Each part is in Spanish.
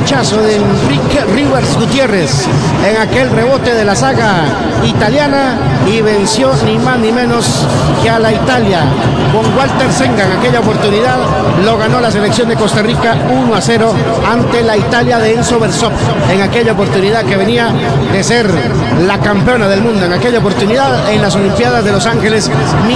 derechazo de Enrique Rivers Gutiérrez en aquel rebote de la saga italiana y venció ni más ni menos que a la Italia. Con Walter Senga en aquella oportunidad lo ganó la selección de Costa Rica 1-0 ante la Italia de Enzo Bersot. En aquella oportunidad que venía de ser la campeona del mundo, en aquella oportunidad en las Olimpiadas de Los Ángeles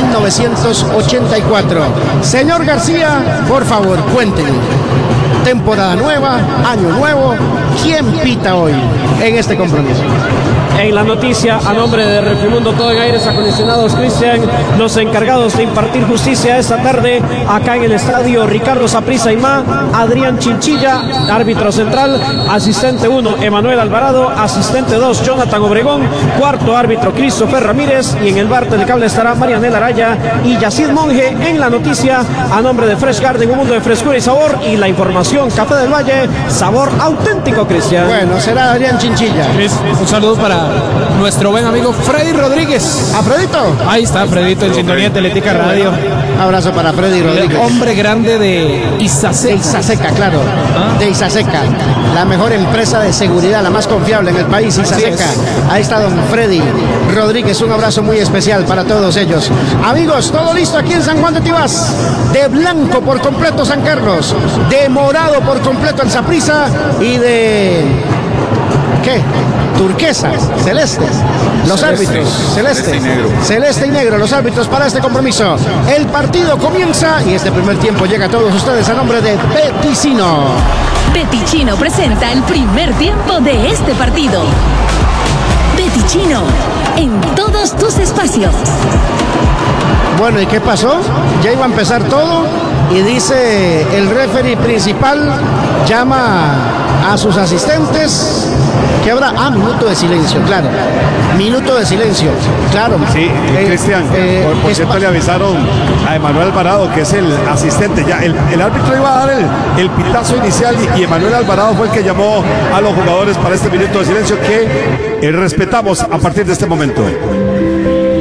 1984. Señor García, por favor, cuéntenme. Temporada nueva, año nuevo, ¿quién pita hoy en este compromiso? En la noticia, a nombre de Refrimundo Todo en Aires Acondicionados, Cristian, los encargados de impartir justicia esta tarde acá en el estadio Ricardo Saprissa Aimá, Adrián Chinchilla, árbitro central, asistente 1 Emanuel Alvarado, asistente 2 Jonathan Obregón, cuarto árbitro Christopher Ramírez, y en el bar del cable estará Marianela Araya y Yacid Monge. En la noticia, a nombre de Fresh Garden, un mundo de frescura y sabor, y la información, Café del Valle, sabor auténtico, Cristian. Bueno, será Adrián Chinchilla. Un saludo para nuestro buen amigo Freddy Rodríguez. ¿A Fredito? Ahí está Fredito en sintonía de Teletica Radio. Abrazo para Freddy Rodríguez. El hombre grande de Isaseca. De Isaseca, claro. De Isaseca, la mejor empresa de seguridad, la más confiable en el país, Isaseca. Ahí está don Freddy Rodríguez. Un abrazo muy especial para todos ellos. Amigos, todo listo aquí en San Juan de Tibás. De blanco por completo San Carlos, de morado por completo el Saprissa y de... ¿qué? Turquesa, celestes, los árbitros, celeste y negro, los árbitros para este compromiso. El partido comienza y este primer tiempo llega a todos ustedes a nombre de Peticino. Peticino presenta el primer tiempo de este partido. Peticino, en todos tus espacios. Bueno, ¿y qué pasó? Ya iba a empezar todo y dice el referee principal, llama a sus asistentes, que habrá, minuto de silencio, claro, minuto de silencio, claro. Sí, Cristian, por cierto le avisaron a Emanuel Alvarado, que es el asistente, ya el árbitro iba a dar el pitazo inicial y Emanuel Alvarado fue el que llamó a los jugadores para este minuto de silencio que respetamos a partir de este momento.